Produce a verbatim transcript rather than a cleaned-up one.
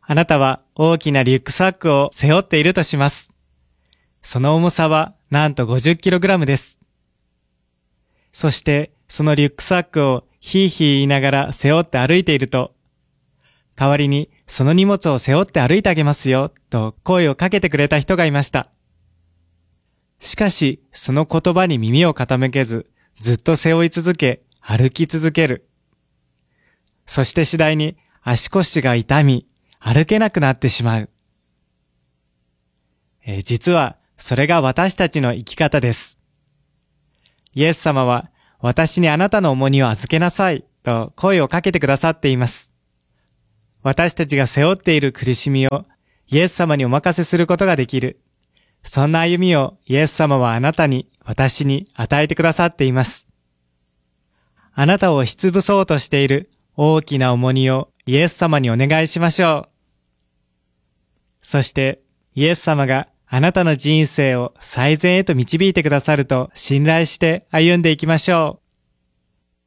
あなたは大きなリュックサックを背負っているとします。その重さはなんと ごじゅっキログラム です。そしてそのリュックサックをヒーヒー言いながら背負って歩いていると、代わりにその荷物を背負って歩いてあげますよと声をかけてくれた人がいました。しかしその言葉に耳を傾けず、ずっと背負い続け、歩き続ける。そして次第に足腰が痛み、歩けなくなってしまう。えー、実はそれが私たちの生き方です。イエス様は私にあなたの重荷を預けなさいと声をかけてくださっています。私たちが背負っている苦しみをイエス様にお任せすることができる。そんな歩みをイエス様はあなたに、私に与えてくださっています。あなたを押しつぶそうとしている大きな重荷をイエス様にお願いしましょう。そしてイエス様があなたの人生を最善へと導いてくださると信頼して歩んでいきましょう。